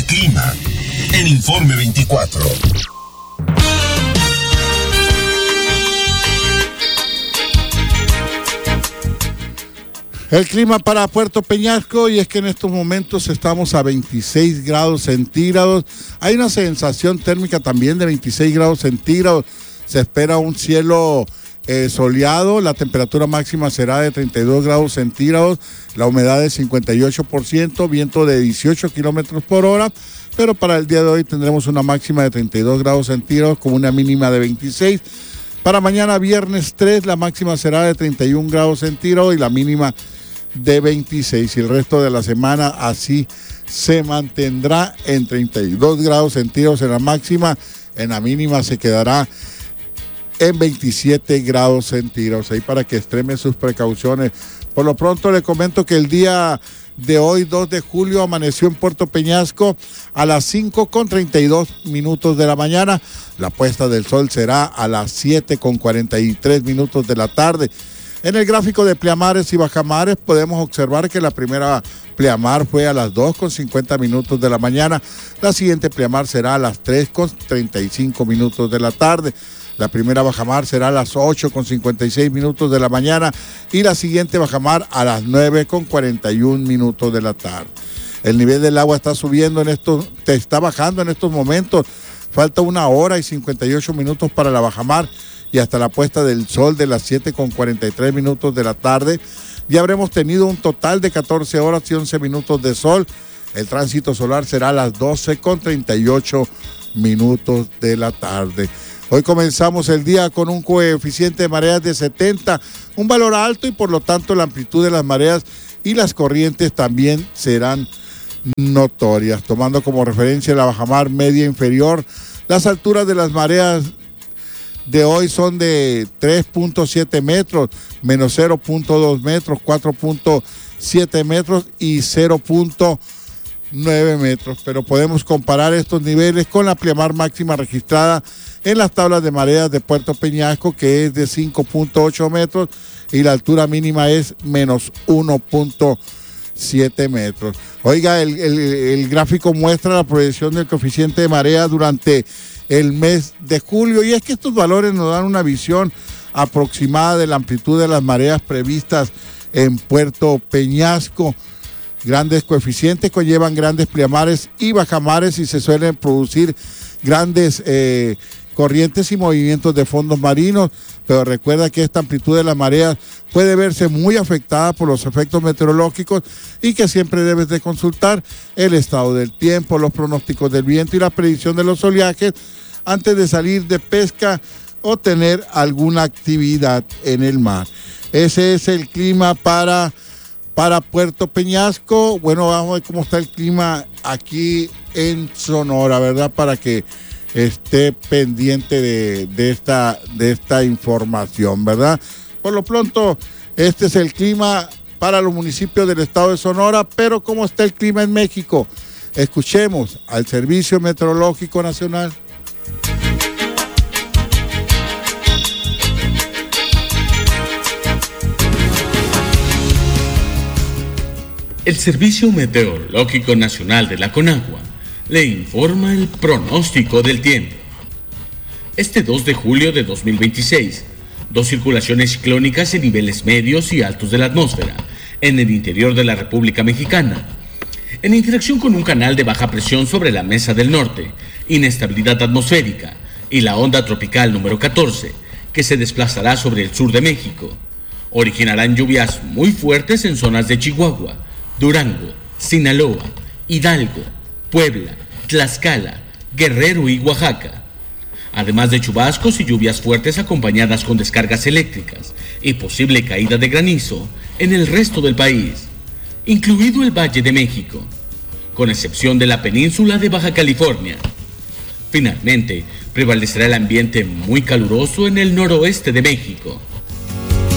El clima en Informe 24. El clima para Puerto Peñasco, y es que en estos momentos estamos a 26 grados centígrados. Hay una sensación térmica también de 26 grados centígrados. Se espera un cielo soleado, la temperatura máxima será de 32 grados centígrados, la humedad de 58%, viento de 18 kilómetros por hora, pero para el día de hoy tendremos una máxima de 32 grados centígrados con una mínima de 26. Para mañana viernes 3 la máxima será de 31 grados centígrados y la mínima de 26, y el resto de la semana así se mantendrá en 32 grados centígrados en la máxima, en la mínima se quedará en 27 grados centígrados, ahí para que extremen sus precauciones. Por lo pronto le comento que el día de hoy, 2 de julio, amaneció en Puerto Peñasco a las 5:32 de la mañana, la puesta del sol será a las 7:43 de la tarde. En el gráfico de pleamares y bajamares podemos observar que la primera pleamar fue a las 2:50 de la mañana, la siguiente pleamar será a las 3:35 de la tarde, la primera bajamar será a las 8:56 de la mañana y la siguiente bajamar a las 9:41 de la tarde. El nivel del agua está subiendo está bajando en estos momentos, falta 1 hora y 58 minutos para la bajamar, y hasta la puesta del sol de las 7:43 de la tarde, ya habremos tenido un total de 14 horas y 11 minutos de sol. El tránsito solar será a las 12:38 de la tarde. Hoy comenzamos el día con un coeficiente de mareas de 70, un valor alto, y por lo tanto la amplitud de las mareas y las corrientes también serán notorias. Tomando como referencia la bajamar media inferior, las alturas de las mareas de hoy son de 3.7 metros, menos 0.2 metros, 4.7 metros y 0.9 metros. Pero podemos comparar estos niveles con la pleamar máxima registrada en las tablas de mareas de Puerto Peñasco, que es de 5.8 metros, y la altura mínima es menos 1.7 metros. Oiga, el gráfico muestra la proyección del coeficiente de marea durante el mes de julio, y es que estos valores nos dan una visión aproximada de la amplitud de las mareas previstas en Puerto Peñasco. Grandes coeficientes conllevan grandes pleamares y bajamares, y se suelen producir grandes corrientes y movimientos de fondos marinos, pero recuerda que esta amplitud de las mareas puede verse muy afectada por los efectos meteorológicos, y que siempre debes de consultar el estado del tiempo, los pronósticos del viento y la predicción de los oleajes antes de salir de pesca o tener alguna actividad en el mar. Ese es el clima para Puerto Peñasco. Bueno, vamos a ver cómo está el clima aquí en Sonora, ¿verdad? Para que esté pendiente de esta información, ¿verdad? Por lo pronto, este es el clima para los municipios del estado de Sonora, pero ¿cómo está el clima en México? Escuchemos al Servicio Meteorológico Nacional. El Servicio Meteorológico Nacional de la Conagua le informa el pronóstico del tiempo. Este 2 de julio de 2026, 2 circulaciones ciclónicas en niveles medios y altos de la atmósfera en el interior de la República Mexicana, en interacción con un canal de baja presión sobre la Mesa del Norte, inestabilidad atmosférica y la onda tropical número 14, que se desplazará sobre el sur de México, originarán lluvias muy fuertes en zonas de Chihuahua, Durango, Sinaloa, Hidalgo, Puebla, Tlaxcala, Guerrero y Oaxaca, además de chubascos y lluvias fuertes acompañadas con descargas eléctricas y posible caída de granizo en el resto del país, incluido el Valle de México, con excepción de la península de Baja California. Finalmente, prevalecerá el ambiente muy caluroso en el noroeste de México,